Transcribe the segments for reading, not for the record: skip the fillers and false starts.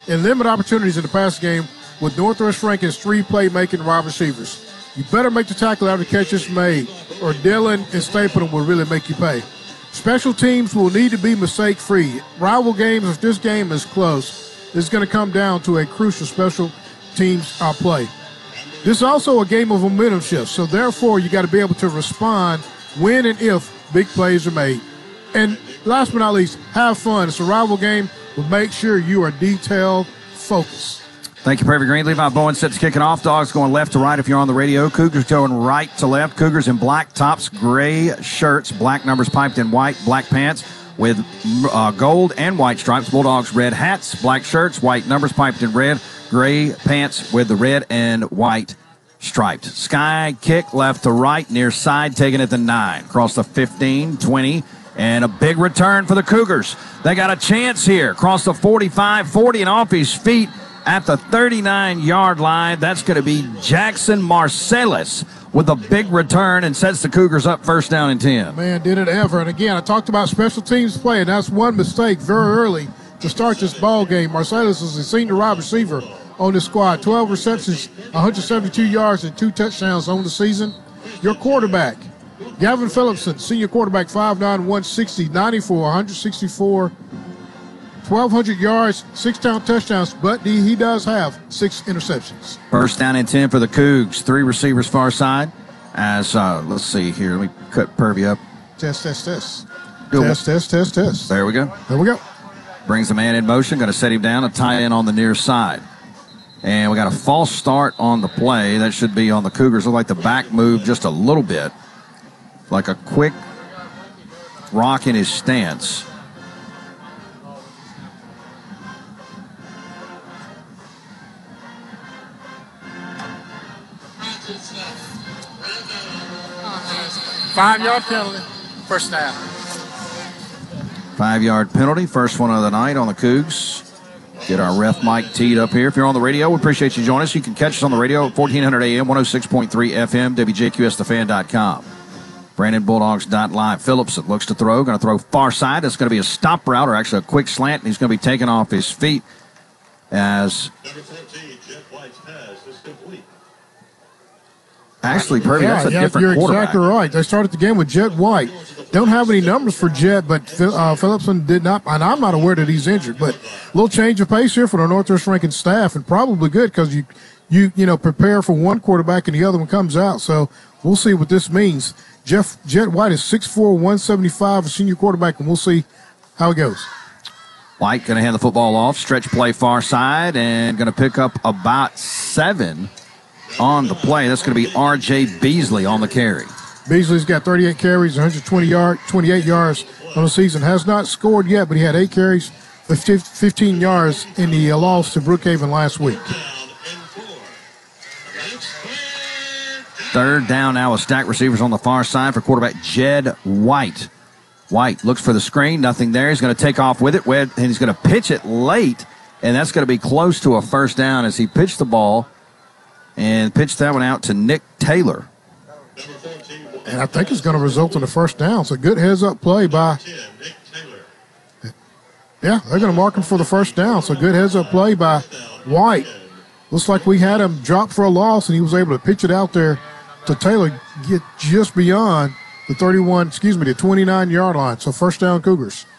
and limited opportunities in the pass game with Northwest Franklin's 3 playmaking wide receivers. You better make the tackle after the catch is made, or Dillon and Stapleton will really make you pay. Special teams will need to be mistake-free. Rival games, if this game is close, is going to come down to a crucial special teams play. This is also a game of momentum shift, so therefore you got to be able to respond when and if big plays are made. And last but not least, have fun. It's a rival game, but make sure you are detailed focused. Thank you, Prairie Green. Levi Bowen sets kicking off. Dogs going left to right if you're on the radio. Cougars going right to left. Cougars in black tops, gray shirts, black numbers piped in white, black pants with gold and white stripes. Bulldogs red hats, black shirts, white numbers piped in red, gray pants with the red and white striped. Sky kick left to right, near side, taking it to 9. Across the 15, 20, and a big return for the Cougars. They got a chance here. Across the 45, 40, and off his feet at the 39-yard line. That's going to be Jackson Marcellus with a big return and sets the Cougars up first down and 10. Man, did it ever. And again, I talked about special teams play, and that's one mistake very early to start this ball game. Marcellus is a senior wide receiver on this squad. 12 receptions, 172 yards, and 2 touchdowns on the season. Your quarterback, Gavin Phillipson, senior quarterback, 5'9", 160, 94, 164, 1,200 yards, 6 touchdowns, but he does have 6 interceptions. First down and 10 for the Cougs. 3 receivers far side. As let's see here. Let me cut Purvey up. Test. Good. Test. There we go. Brings the man in motion. Going to set him down. A tie in on the near side. And we got a false start on the play. That should be on the Cougars. Look like the back moved just a little bit. Like a quick rock in his stance. Five-yard penalty, first down. 5-yard penalty, first one of the night on the Cougs. Get our ref mic teed up here. If you're on the radio, we appreciate you joining us. You can catch us on the radio at 1400 AM, 106.3 FM, WJQSTheFan.com. BrandonBulldogs.live. Phillipson looks to throw, going to throw far side. It's going to be a stop route, or actually a quick slant, and he's going to be taken off his feet as... Number 14, Jet White's pass is complete. Actually, Purvey, that's a different you're quarterback. Exactly right. They started the game with Jet White. Don't have any numbers for Jet, but Phillipson did not, and I'm not aware that he's injured. But a little change of pace here for the Northwest Rankin staff, and probably good because you prepare for one quarterback and the other one comes out. So we'll see what this means. Jet White is 6'4", 175, a senior quarterback, and we'll see how it goes. White going to hand the football off, stretch play far side, and going to pick up about 7 on the play. That's going to be R.J. Beasley on the carry. Beasley's got 38 carries, 28 yards on the season. Has not scored yet, but he had 8 carries with 15 yards in the loss to Brookhaven last week. Third down now with stacked receivers on the far side for quarterback Jed White. White looks for the screen, nothing there. He's going to take off with it, and he's going to pitch it late, and that's going to be close to a first down as he pitched the ball and pitched that one out to Nick Taylor. And I think it's going to result in a first down. So good heads-up play by – yeah, they're going to mark him for the first down. So good heads-up play by White. Looks like we had him drop for a loss, and he was able to pitch it out there to Taylor, get just beyond the 29-yard line. So first down, Cougars.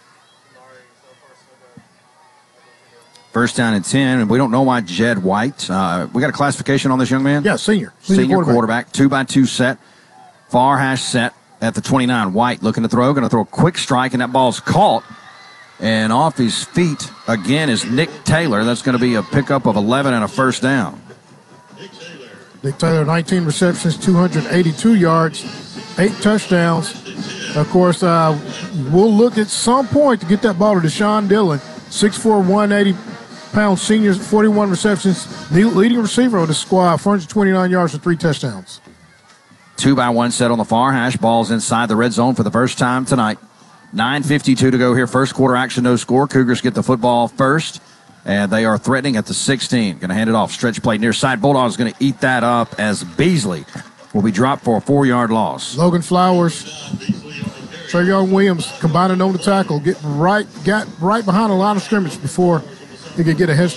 First down and 10, and we don't know why Jed White. We got a classification on this young man? Yeah, senior quarterback. 2-by-2 set. Far hash set at the 29. White looking to throw. Going to throw a quick strike, and that ball's caught. And off his feet again is Nick Taylor. That's going to be a pickup of 11 and a first down. Nick Taylor, 19 receptions, 282 yards, 8 touchdowns. Of course, we'll look at some point to get that ball to Deshaun Dillon. 6'4", 180-pound senior, 41 receptions, leading receiver of the squad, 429 yards and 3 touchdowns. 2-by-1 set on the far hash. Ball's inside the red zone for the first time tonight. 9:52 to go here. First quarter action, no score. Cougars get the football first, and they are threatening at the 16. Going to hand it off. Stretch play near side. Bulldogs going to eat that up as Beasley will be dropped for a 4-yard loss. Logan Flowers, Travion Williams combining on the tackle, got right behind the line of scrimmage before he could get a head